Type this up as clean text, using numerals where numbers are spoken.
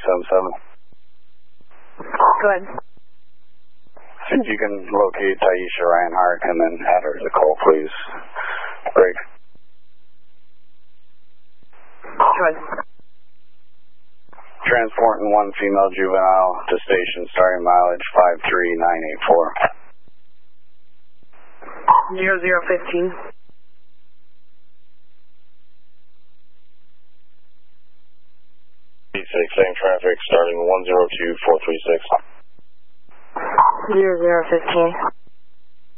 Go ahead. See if you can locate Taisha Reinhardt and then add her to the call, please. Break. Go ahead. Transporting one female juvenile to station, starting mileage 53984. 0015. Same traffic, starting 102436. 0015.